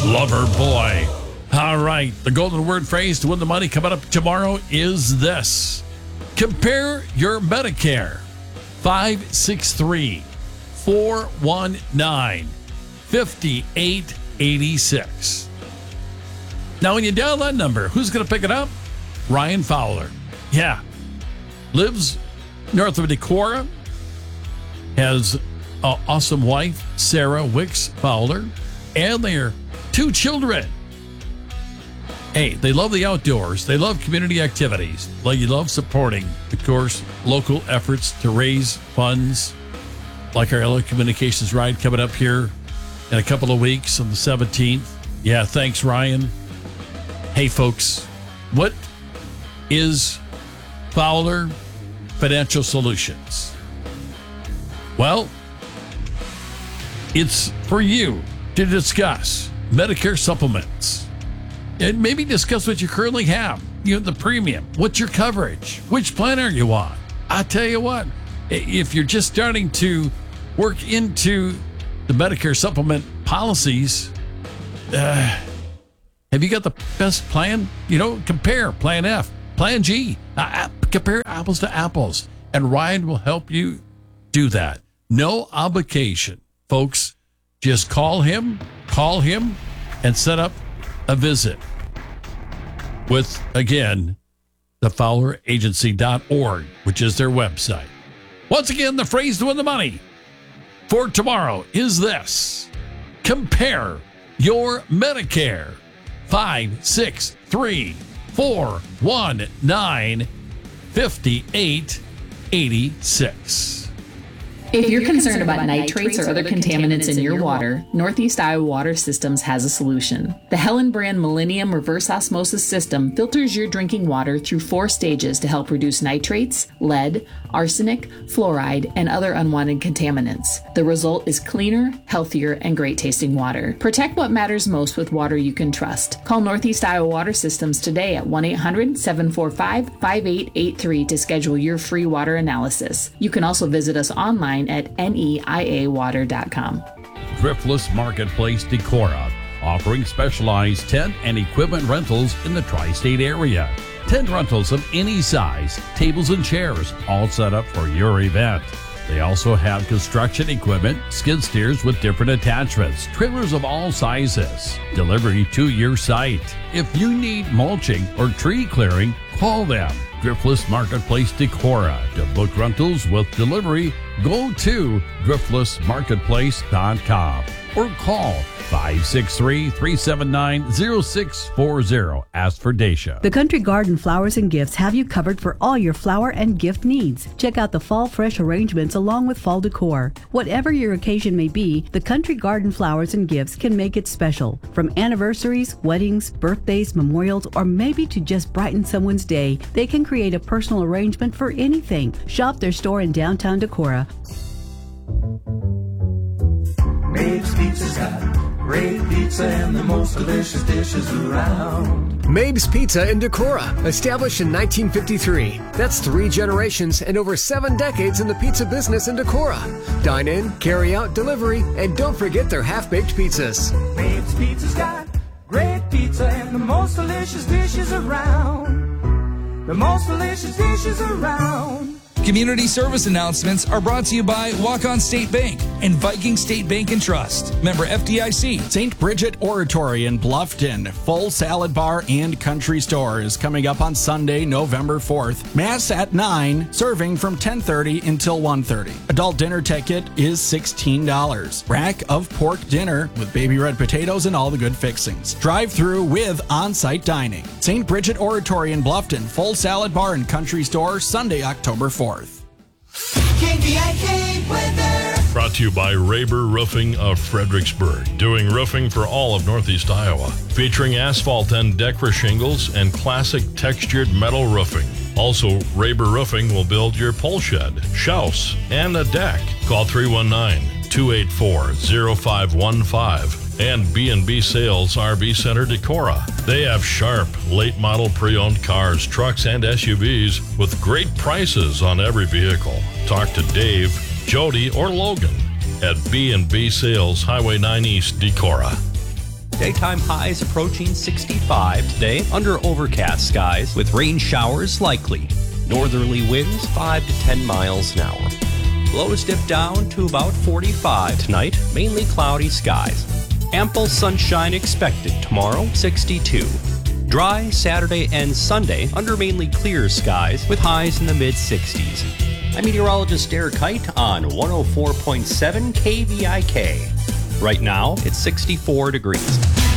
Lover boy. All right. The golden word phrase to win the money coming up tomorrow is this. Compare your Medicare. 563-419-5886. Now, when you dial that number, who's going to pick it up? Ryan Fowler. Yeah. Lives north of Decorah. Has an awesome wife, Sarah Wicks Fowler. And their 2 children. Hey, they love the outdoors. They love community activities. Like, you love supporting, of course, local efforts to raise funds, like our LA Communications Ride coming up here in a couple of weeks on the 17th. Yeah, thanks, Ryan. Hey, folks, what is Fowler Financial Solutions? Well, it's for you to discuss Medicare supplements and maybe discuss what you currently have. You know, the premium. What's your coverage? Which plan are you on? I tell you what, if you're just starting to work into the Medicare supplement policies, have you got the best plan? You know, compare Plan F, Plan G, compare apples to apples, and Ryan will help you do that. No obligation, folks. Just call him, and set up a visit with, again, the FowlerAgency.org, which is their website. Once again, the phrase to win the money for tomorrow is this. Compare your Medicare. 563-419-5886. If you're concerned about nitrates or other contaminants in your water, Northeast Iowa Water Systems has a solution. The Helen brand Millennium Reverse Osmosis System filters your drinking water through 4 stages to help reduce nitrates, lead, arsenic, fluoride, and other unwanted contaminants. The result is cleaner, healthier, and great tasting water. Protect what matters most with water you can trust. Call Northeast Iowa Water Systems today at 1-800-745-5883 to schedule your free water analysis. You can also visit us online at neiawater.com. Driftless Marketplace Decorah, offering specialized tent and equipment rentals in the tri-state area. Tent rentals of any size, tables and chairs, all set up for your event. They also have construction equipment, skid steers with different attachments, trailers of all sizes, delivery to your site. If you need mulching or tree clearing, call them. Driftless Marketplace Decorah. To book rentals with delivery, go to driftlessmarketplace.com or call 563-379-0640. Ask for Dacia. The Country Garden Flowers and Gifts have you covered for all your flower and gift needs. Check out the fall fresh arrangements along with fall decor. Whatever your occasion may be, the Country Garden Flowers and Gifts can make it special. From anniversaries, weddings, birthdays, memorials, or maybe to just brighten someone's day, they can create a personal arrangement for anything. Shop their store in downtown Decorah. Maeve's Pizza's got great pizza and the most delicious dishes around. Maeve's Pizza in Decorah, established in 1953. That's 3 generations and over 7 decades in the pizza business in Decorah. Dine in, carry out, delivery, and don't forget their half-baked pizzas. Maeve's Pizza's got great pizza and the most delicious dishes around. The most delicious dishes around. Community service announcements are brought to you by Walk-On State Bank and Viking State Bank and Trust. Member FDIC. St. Bridget Oratory in Bluffton. Full salad bar and country store is coming up on Sunday, November 4th. Mass at 9, serving from 10:30 until 1:30. Adult dinner ticket is $16. Rack of pork dinner with baby red potatoes and all the good fixings. Drive-through with on-site dining. St. Bridget Oratory in Bluffton. Full salad bar and country store, Sunday, October 4th. KVIK weather. Brought to you by Raber Roofing of Fredericksburg, doing roofing for all of Northeast Iowa, featuring asphalt and Decra shingles and classic textured metal roofing. Also, Raber Roofing will build your pole shed, shouse, and a deck. Call 319-284-0515 and B&B Sales RV Center Decorah. They have sharp, late model pre-owned cars, trucks, and SUVs with great prices on every vehicle. Talk to Dave, Jody, or Logan at B&B Sales, Highway 9 East, Decorah. Daytime highs approaching 65 today under overcast skies with rain showers likely. Northerly winds 5 to 10 miles an hour. Lows dip down to about 45 tonight, mainly cloudy skies. Ample sunshine expected tomorrow, 62. Dry Saturday and Sunday under mainly clear skies with highs in the mid-60s. I'm meteorologist Derek Height on 104.7 KVIK. Right now, it's 64 degrees.